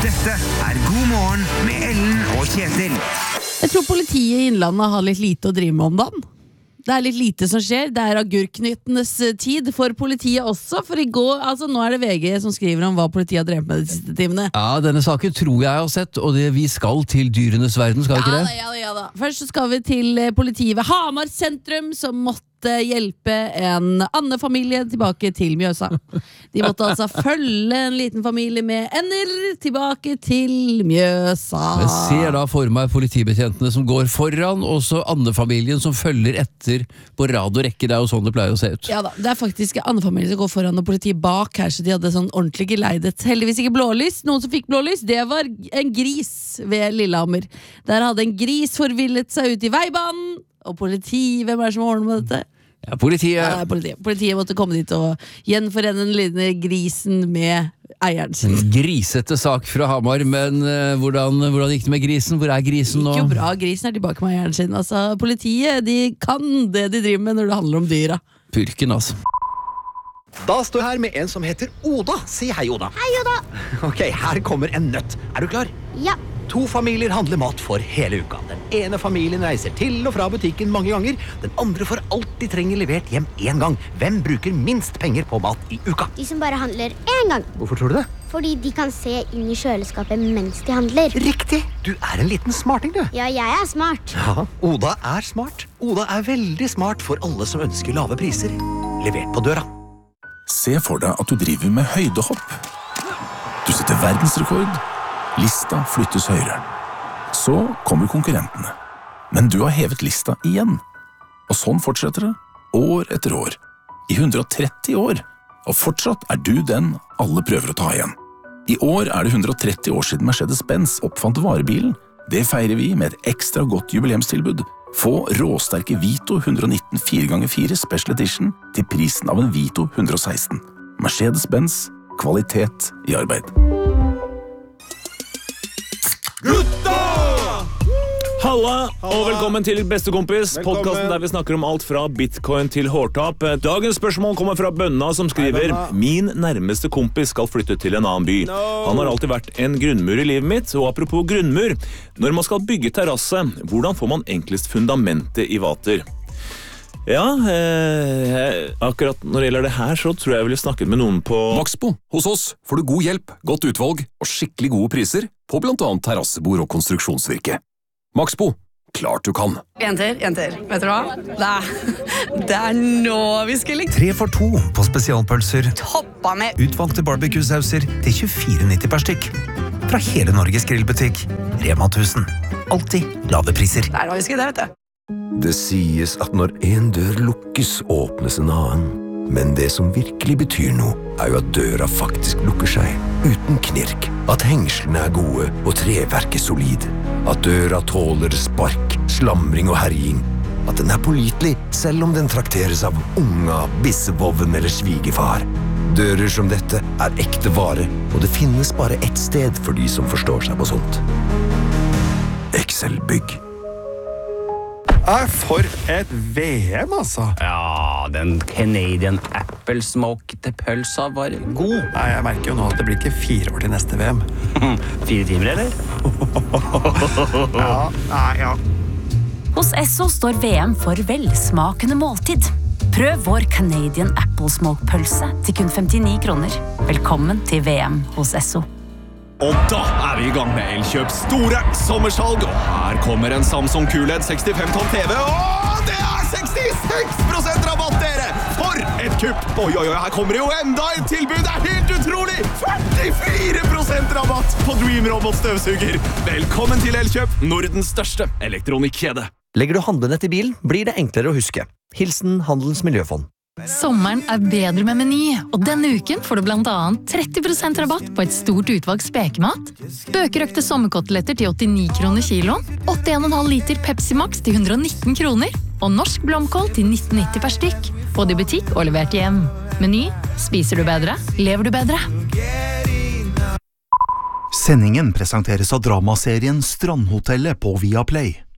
Dette God morgen med Ellen og Kjetil. Jeg tror politiet I Innlandet har litt lite å drive med om dagen. Det litt lite som skjer. Det agurknyttenes tid for politiet også. For I går, nå det VG som skriver om hva politiet har drevet med de siste timene. Ja, denne saken tror jeg har sett, og vi skal til dyrenes verden, skal vi ikke det? Ja. Først så skal vi til politiet ved Hamar sentrum, som måtte hjelpe en Anne-familie tilbake til Mjøsa. De måtte altså følge en liten familie med ender tilbake til Mjøsa. Jeg ser da for meg politibetjentene som går foran, og så Anne-familien som følger etter på rad og rekke. Det jo sånn det pleier å se ut. Ja da, det faktisk Anne-familien som går foran og politiet bak her, så de hadde sånn ordentlig geleidet. Heldigvis ikke blålys. Noen som fikk blålys, det var en gris ved Lillehammer. Der hadde en gris forvillet seg ut I veibanen, og politiet, hvem det som ordner med dette? Ja, politiet. Politiet måtte komme dit og gjenforene den lille grisen med eieren sin. Grisete sak fra Hamar, men hvordan gikk det med grisen? Hvor grisen nå? Det gikk jo bra, grisen tilbake med eieren sin. Politiet, de kan det de driver med når det handler om dyra. Purken, altså. Da står jeg her med en som heter Oda. Si hei, Oda. Hei, Oda. Ok, her kommer en nøtt. Du klar? Ja. 2 familier handler mat for hele uka. Den ene familien reiser til og fra butikken mange ganger. Den andre får alt de trenger levert hjem en gang. Hvem bruker minst penger på mat I uka? De som bare handler en gang. Hvorfor tror du det? Fordi de kan se inn I kjøleskapet mens de handler. Riktig! Du en liten smarting, du. Ja, jeg smart. Ja, Oda smart. Oda veldig smart for alle som ønsker lave priser. Levert på døra. Se for deg at du driver med høydehopp. Du setter verdensrekord. Lista flyttes høyere. Så kommer konkurrentene. Men du har hevet lista igjen. Og sånn fortsetter det, år etter år. I 130 år. Og fortsatt du den alle prøver å ta igjen. I år det 130 år siden Mercedes-Benz oppfant varebilen. Det feirer vi med et ekstra godt jubileumstilbud. Få råsterke Vito 119 4x4 Special Edition til prisen av en Vito 116. Mercedes-Benz, kvalitet I arbeid. Halla, og velkommen til Bestekompis, podcasten der vi snakker om alt fra bitcoin til hårtap. Dagens spørsmål kommer fra Bønna som skriver: Min nærmeste kompis skal flytte til en annen by. Han har alltid vært en grunnmur I livet mitt, og apropos grunnmur, når man skal bygge terrasse, hvordan får man enklest fundamentet I vater? Ja, akkurat når det gjelder det her, så tror jeg ville snakket med noen på Maxbo. Hos oss får du god hjelp, godt utvalg og skikkelig gode priser på blant annet terrassebord og konstruksjonsvirke. Maxbo, klart du kan. Jenter, vet du hva? Det nå vi skal ligge. 3 for 2 på spesialpølser. Toppa med Utvalgte barbecue-sauser til 24,90 per stykk. Fra hele Norges grillbutikk. Rema 1000. Alltid lave priser. Det nå vi skal det, vet du. Det sies at når en dør lukkes, åpnes en annen. Men det som virkelig betyr noe, jo at døra faktisk lukker seg, uten knirk. At hengslene gode og treverket solid. At døra tåler spark, slamring og herjing. At den pålitelig, selv om den trakteres av unga, bissevoven eller svigerfar. Dører som dette ekte vare, og det finnes bare ett sted for de som forstår seg på sånt. Excel-bygg. For et VM, altså. Ja, den Canadian Apple Smoke til pølsa var god. Nei, jeg merker jo nå at det blir ikke 4 år til neste VM. 4 timer, eller? Ja. Hos Esso står VM for velsmakende måltid. Prøv vår Canadian Apple Smoke pølse til kun 59 kroner. Velkommen til VM hos Esso. Og da vi I gang med Elkjøps store sommersalg, og her kommer en Samsung QLED 65-tom TV, og det 66% rabatt, dere! For et kupp! Oi, her kommer det jo enda et tilbud, det helt utrolig! 44% rabatt på Dream Robot støvsuger! Velkommen til Elkjøp, Nordens største elektronikkjede. Legger du handlene til bilen, blir det enklere å huske. Hilsen Handelens Miljøfond. Sommeren bedre med Meny, og denne uken får du blant annet 30% rabatt på et stort utvalg spekemat, bøkerøkte sommerkoteletter til 89 kroner kiloen, 81,5 liter Pepsi Max til 119 kroner, og norsk blomkål til 19,90 per stykk, både I butikk og levert hjem. Meny, spiser du bedre, lever du bedre. Sendingen presenteres av dramaserien Strandhotellet på Viaplay.